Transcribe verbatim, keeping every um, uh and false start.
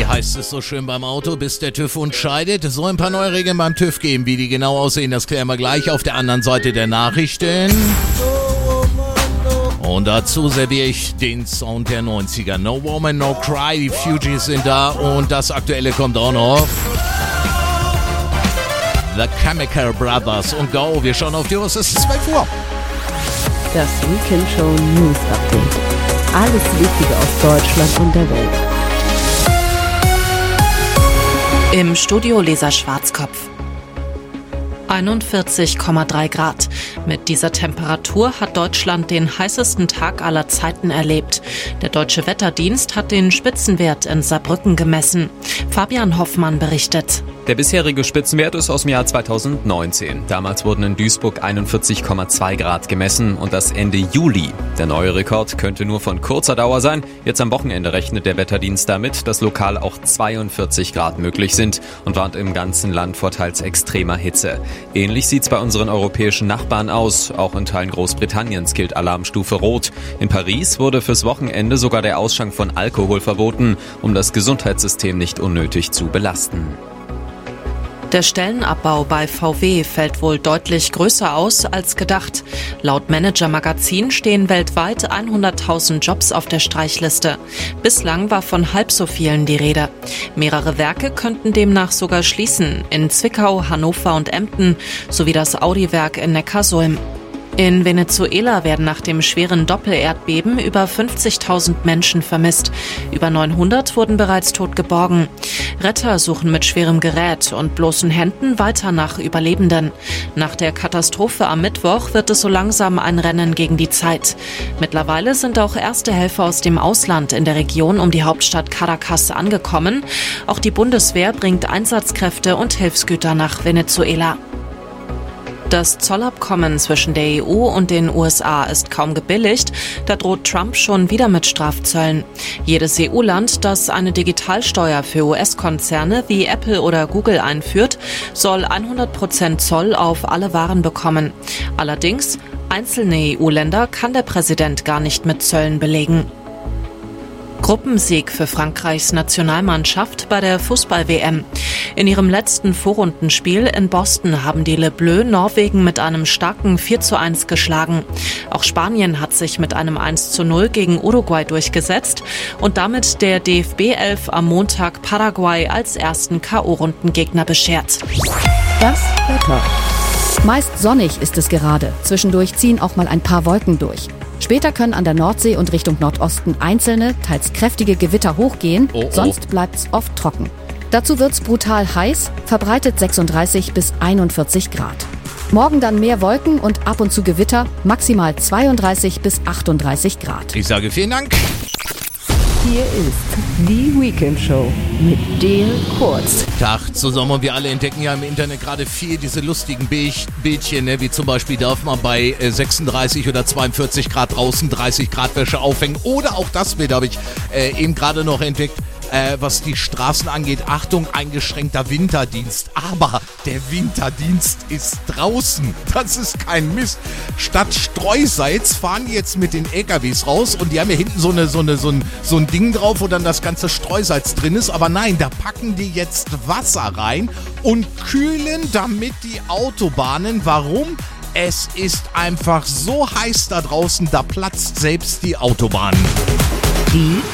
Wie heißt es so schön beim Auto, bis der TÜV uns scheidet? So ein paar neue Regeln beim TÜV geben. Wie die genau aussehen, das klären wir gleich auf der anderen Seite der Nachrichten. Und dazu serviere ich den Sound der neunziger. No Woman, No Cry, die Fugees sind da und das Aktuelle kommt auch noch. The Chemical Brothers und Go. Wir schauen auf die Uhr, es ist zwölf Uhr. Das Weekend Show News Update. Alles Wichtige aus Deutschland und der Welt. Im Studio Lisa Schwarzkopf. einundvierzig Komma drei Grad. Mit dieser Temperatur hat Deutschland den heißesten Tag aller Zeiten erlebt. Der Deutsche Wetterdienst hat den Spitzenwert in Saarbrücken gemessen. Fabian Hoffmann berichtet. Der bisherige Spitzenwert ist aus dem Jahr zweitausendneunzehn. Damals wurden in Duisburg einundvierzig Komma zwei Grad gemessen und das Ende Juli. Der neue Rekord könnte nur von kurzer Dauer sein. Jetzt am Wochenende rechnet der Wetterdienst damit, dass lokal auch zweiundvierzig Grad möglich sind und warnt im ganzen Land vor teils extremer Hitze. Ähnlich sieht's bei unseren europäischen Nachbarn aus. Auch in Teilen Großbritanniens gilt Alarmstufe Rot. In Paris wurde fürs Wochenende sogar der Ausschank von Alkohol verboten, um das Gesundheitssystem nicht unnötig zu belasten. Der Stellenabbau bei V W fällt wohl deutlich größer aus als gedacht. Laut Manager Magazin stehen weltweit hunderttausend Jobs auf der Streichliste. Bislang war von halb so vielen die Rede. Mehrere Werke könnten demnach sogar schließen, in Zwickau, Hannover und Emden, sowie das Audi-Werk in Neckarsulm. In Venezuela werden nach dem schweren Doppelerdbeben über fünfzigtausend Menschen vermisst. Über neunhundert wurden bereits tot geborgen. Retter suchen mit schwerem Gerät und bloßen Händen weiter nach Überlebenden. Nach der Katastrophe am Mittwoch wird es so langsam ein Rennen gegen die Zeit. Mittlerweile sind auch erste Helfer aus dem Ausland in der Region um die Hauptstadt Caracas angekommen. Auch die Bundeswehr bringt Einsatzkräfte und Hilfsgüter nach Venezuela. Das Zollabkommen zwischen der E U und den U S A ist kaum gebilligt, da droht Trump schon wieder mit Strafzöllen. Jedes E U-Land, das eine Digitalsteuer für U S-Konzerne wie Apple oder Google einführt, soll hundert Prozent Zoll auf alle Waren bekommen. Allerdings, einzelne E U-Länder kann der Präsident gar nicht mit Zöllen belegen. Gruppensieg für Frankreichs Nationalmannschaft bei der Fußball-W M. In ihrem letzten Vorrundenspiel in Boston haben die Le Bleus Norwegen mit einem starken vier zu eins geschlagen. Auch Spanien hat sich mit einem eins zu null gegen Uruguay durchgesetzt und damit der D F B elf am Montag Paraguay als ersten K O-Rundengegner beschert. Das Wetter. Meist sonnig ist es gerade. Zwischendurch ziehen auch mal ein paar Wolken durch. Später können an der Nordsee und Richtung Nordosten einzelne, teils kräftige Gewitter hochgehen, oh oh. Sonst bleibt's oft trocken. Dazu wird's brutal heiß, verbreitet sechsunddreißig bis einundvierzig Grad. Morgen dann mehr Wolken und ab und zu Gewitter, maximal zweiunddreißig bis achtunddreißig Grad. Ich sage vielen Dank. Hier ist die Weekend Show mit Dale Kurz. Tag zusammen und wir alle entdecken ja im Internet gerade viel diese lustigen Bild- Bildchen, ne? Wie zum Beispiel darf man bei äh, sechsunddreißig oder zweiundvierzig Grad draußen dreißig Grad Wäsche aufhängen. Oder auch das Bild habe ich äh, eben gerade noch entdeckt. Äh, was die Straßen angeht, Achtung, eingeschränkter Winterdienst. Aber der Winterdienst ist draußen. Das ist kein Mist. Statt Streusalz fahren die jetzt mit den L K Ws raus und die haben ja hinten so, eine, so, eine, so, ein, so ein Ding drauf, wo dann das ganze Streusalz drin ist. Aber nein, da packen die jetzt Wasser rein und kühlen damit die Autobahnen. Warum? Es ist einfach so heiß da draußen, da platzt selbst die Autobahn. Die